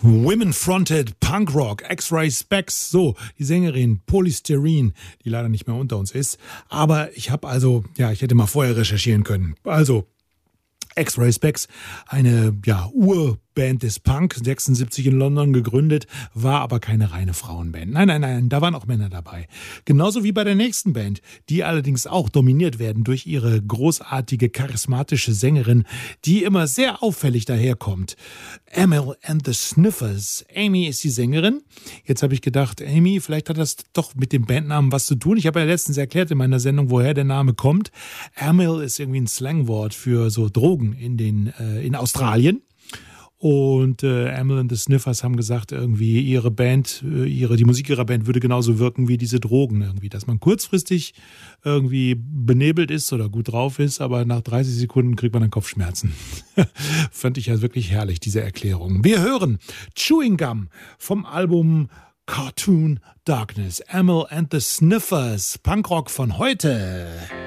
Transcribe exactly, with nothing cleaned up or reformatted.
Women-Fronted Punk Rock, X-Ray Specs, so, die Sängerin Polystyrene, die leider nicht mehr unter uns ist. Aber ich habe also, ja, ich hätte mal vorher recherchieren können. Also, X-Ray Specs, eine ja, Urband des Punk, sechsundsiebzig in London gegründet, war aber keine reine Frauenband. Nein, nein, nein, da waren auch Männer dabei. Genauso wie bei der nächsten Band, die allerdings auch dominiert werden durch ihre großartige, charismatische Sängerin, die immer sehr auffällig daherkommt. Emil and the Sniffers. Amy ist die Sängerin. Jetzt habe ich gedacht, Amy, vielleicht hat das doch mit dem Bandnamen was zu tun. Ich habe ja letztens erklärt in meiner Sendung, woher der Name kommt. Emil ist irgendwie ein Slangwort für so Drogen in, den, äh, in Australien. Und äh, Emil and the Sniffers haben gesagt, irgendwie ihre Band, äh, ihre, die Musik ihrer Band würde genauso wirken wie diese Drogen irgendwie. Dass man kurzfristig irgendwie benebelt ist oder gut drauf ist, aber nach dreißig Sekunden kriegt man dann Kopfschmerzen. Fand ich ja wirklich herrlich, diese Erklärung. Wir hören Chewing Gum vom Album Cartoon Darkness. Emil and the Sniffers, Punkrock von heute.